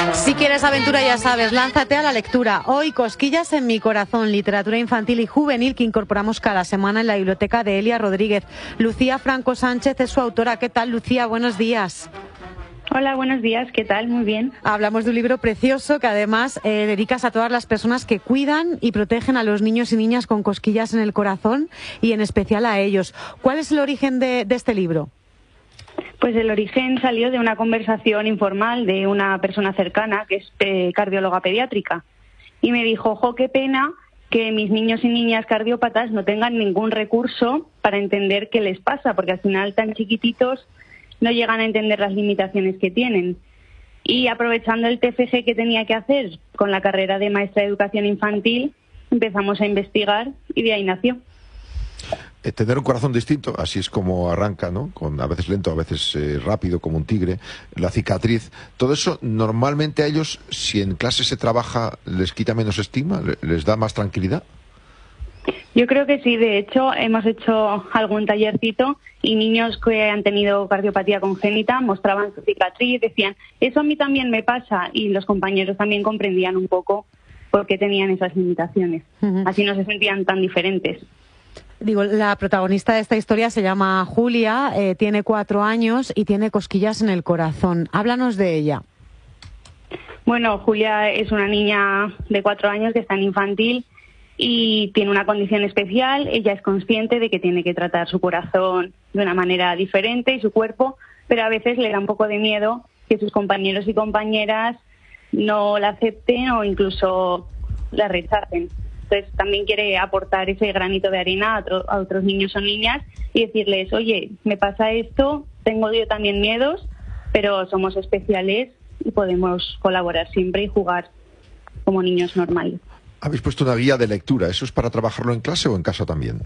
Si quieres aventura, ya sabes, lánzate a la lectura. Hoy, Cosquillas en mi corazón, literatura infantil y juvenil que incorporamos cada semana en la biblioteca de Elia Rodríguez. Lucía Franco Sánchez es su autora. ¿Qué tal, Lucía? Buenos días. Hola, buenos días, ¿qué tal? Muy bien. Hablamos de un libro precioso que además dedicas a todas las personas que cuidan y protegen a los niños y niñas con cosquillas en el corazón y en especial a ellos. ¿Cuál es el origen de este libro? Pues el origen salió de una conversación informal de una persona cercana que es cardióloga pediátrica y me dijo, jo, qué pena que mis niños y niñas cardiópatas no tengan ningún recurso para entender qué les pasa, porque al final tan chiquititos no llegan a entender las limitaciones que tienen. Y aprovechando el TFG que tenía que hacer con la carrera de maestra de educación infantil, empezamos a investigar y de ahí nació. Tener un corazón distinto, así es como arranca, ¿no? A veces lento, a veces rápido, como un tigre, la cicatriz. Todo eso, normalmente a ellos, si en clase se trabaja, ¿les quita menos estigma? ¿Les da más tranquilidad? Yo creo que sí. De hecho, hemos hecho algún tallercito y niños que han tenido cardiopatía congénita mostraban su cicatriz, decían, eso a mí también me pasa, y los compañeros también comprendían un poco por qué tenían esas limitaciones. Así no se sentían tan diferentes. Digo, la protagonista de esta historia se llama Julia, tiene 4 años y tiene cosquillas en el corazón. Háblanos de ella. Bueno, Julia es una niña de 4 años que está en infantil y tiene una condición especial. Ella es consciente de que tiene que tratar su corazón de una manera diferente y su cuerpo, pero a veces le da un poco de miedo que sus compañeros y compañeras no la acepten o incluso la rechacen. Entonces también quiere aportar ese granito de arena a otros niños o niñas y decirles, oye, me pasa esto, tengo yo también miedos, pero somos especiales y podemos colaborar siempre y jugar como niños normales. Habéis puesto una guía de lectura, ¿eso es para trabajarlo en clase o en casa también?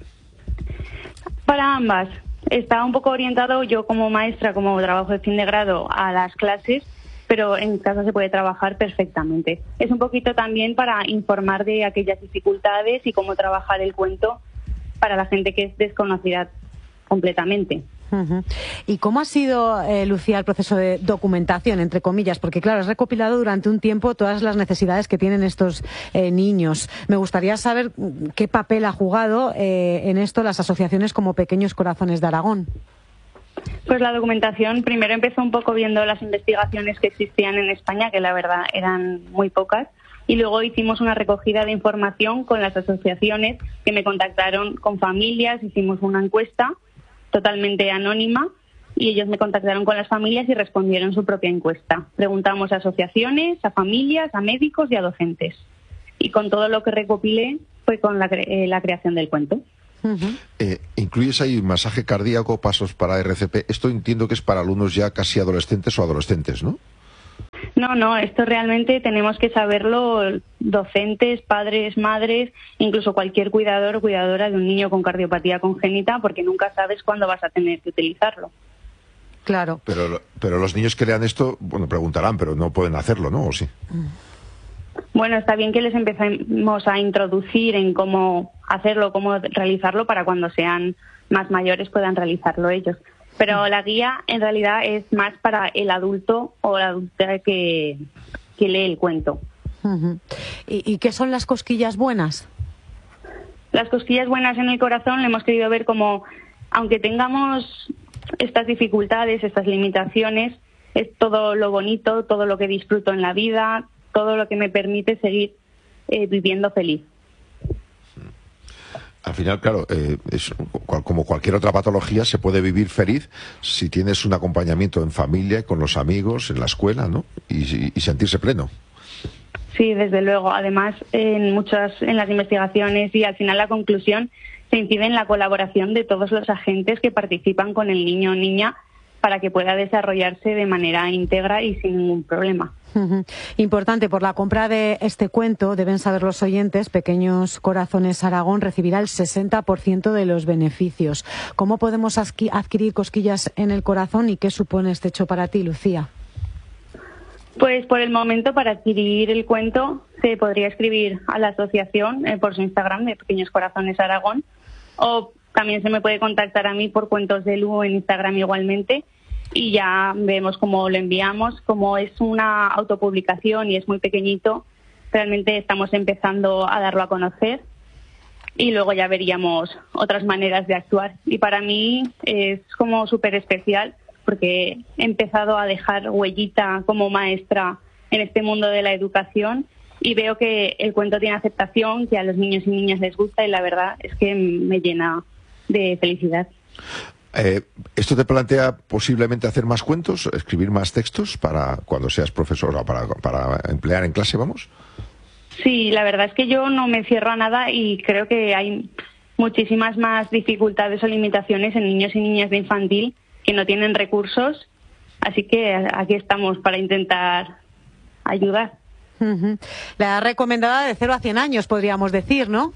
Para ambas. Está un poco orientado yo como maestra, como trabajo de fin de grado, a las clases, pero en casa se puede trabajar perfectamente. Es un poquito también para informar de aquellas dificultades y cómo trabajar el cuento para la gente que es desconocida completamente. ¿Y cómo ha sido, Lucía, el proceso de documentación, entre comillas? Porque, claro, has recopilado durante un tiempo todas las necesidades que tienen estos niños. Me gustaría saber qué papel ha jugado en esto las asociaciones como Pequeños Corazones de Aragón. Pues la documentación primero empezó un poco viendo las investigaciones que existían en España, que la verdad eran muy pocas, y luego hicimos una recogida de información con las asociaciones que me contactaron con familias, hicimos una encuesta totalmente anónima y ellos me contactaron con las familias y respondieron su propia encuesta. Preguntamos a asociaciones, a familias, a médicos y a docentes. Y con todo lo que recopilé fue con la creación del cuento. ¿Incluyes ahí masaje cardíaco, pasos para RCP? Esto entiendo que es para alumnos ya casi adolescentes o adolescentes, ¿no? No, esto realmente tenemos que saberlo docentes, padres, madres, incluso cualquier cuidador o cuidadora de un niño con cardiopatía congénita, porque nunca sabes cuándo vas a tener que utilizarlo. Claro. Pero los niños que lean esto, bueno, preguntarán, pero no pueden hacerlo, ¿no? ¿O sí? Bueno, está bien que les empecemos a introducir en cómo hacerlo, cómo realizarlo, para cuando sean más mayores puedan realizarlo ellos. Pero la guía en realidad es más para el adulto o la adulta que lee el cuento. ¿Y qué son las cosquillas buenas? Las cosquillas buenas en el corazón le hemos querido ver como, aunque tengamos estas dificultades, estas limitaciones, es todo lo bonito, todo lo que disfruto en la vida, todo lo que me permite seguir viviendo feliz. Al final, claro, como cualquier otra patología, se puede vivir feliz si tienes un acompañamiento en familia, con los amigos, en la escuela, ¿no? Y sentirse pleno. Sí, desde luego. Además, en las investigaciones y al final la conclusión se incide en la colaboración de todos los agentes que participan con el niño o niña para que pueda desarrollarse de manera íntegra y sin ningún problema. Importante, por la compra de este cuento, deben saber los oyentes, Pequeños Corazones Aragón recibirá el 60% de los beneficios. ¿Cómo podemos adquirir cosquillas en el corazón y qué supone este hecho para ti, Lucía? Pues por el momento, para adquirir el cuento se podría escribir a la asociación por su Instagram de Pequeños Corazones Aragón, o también se me puede contactar a mí por Cuentos de Lu en Instagram igualmente. y ya vemos cómo lo enviamos. Como es una autopublicación y es muy pequeñito, realmente estamos empezando a darlo a conocer y luego ya veríamos otras maneras de actuar. Y para mí es como súper especial porque he empezado a dejar huellita como maestra en este mundo de la educación y veo que el cuento tiene aceptación, que a los niños y niñas les gusta y la verdad es que me llena de felicidad. ¿Esto te plantea posiblemente hacer más cuentos, escribir más textos para cuando seas profesora, para emplear en clase, vamos? Sí, la verdad es que yo no me cierro a nada y creo que hay muchísimas más dificultades o limitaciones en niños y niñas de infantil que no tienen recursos, así que aquí estamos para intentar ayudar. La recomendada de 0 a 100 años, podríamos decir, ¿no?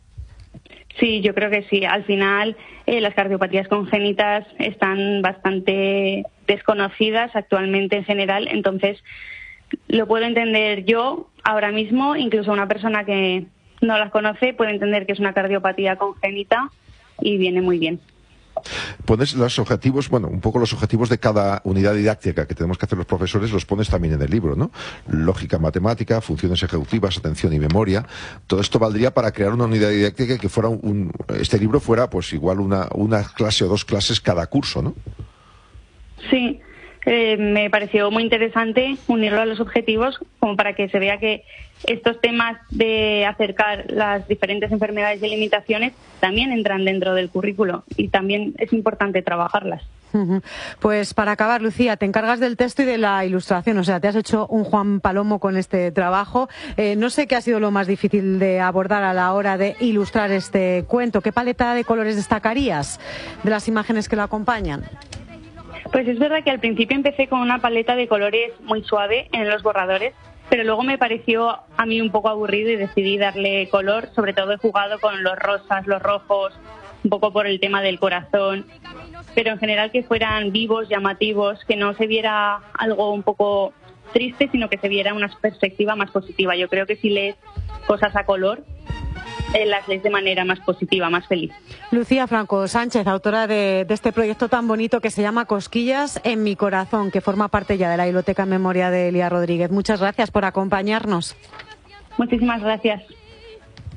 Sí, yo creo que sí. Al final, las cardiopatías congénitas están bastante desconocidas actualmente en general, entonces lo puedo entender yo ahora mismo, incluso una persona que no las conoce puede entender que es una cardiopatía congénita y viene muy bien. Pones los objetivos, bueno, un poco los objetivos de cada unidad didáctica que tenemos que hacer los profesores, los pones también en el libro, ¿no? Lógica matemática, funciones ejecutivas, atención y memoria. Todo esto valdría para crear una unidad didáctica que fuera este libro fuera pues igual una clase o 2 clases cada curso, ¿no? Sí, me pareció muy interesante unirlo a los objetivos como para que se vea que estos temas de acercar las diferentes enfermedades y limitaciones también entran dentro del currículo y también es importante trabajarlas. Pues para acabar, Lucía, te encargas del texto y de la ilustración, o sea, te has hecho un Juan Palomo con este trabajo. No sé qué ha sido lo más difícil de abordar a la hora de ilustrar este cuento. ¿Qué paleta de colores destacarías de las imágenes que lo acompañan? Pues es verdad que al principio empecé con una paleta de colores muy suave en los borradores, pero luego me pareció a mí un poco aburrido y decidí darle color. Sobre todo he jugado con los rosas, los rojos, un poco por el tema del corazón, pero en general que fueran vivos, llamativos, que no se viera algo un poco triste, sino que se viera una perspectiva más positiva. Yo creo que si lees cosas a color, las lees de manera más positiva, más feliz. Lucía Franco Sánchez, autora de este proyecto tan bonito que se llama Cosquillas en mi corazón, que forma parte ya de la Biblioteca en Memoria de Elia Rodríguez. Muchas gracias por acompañarnos. Muchísimas gracias.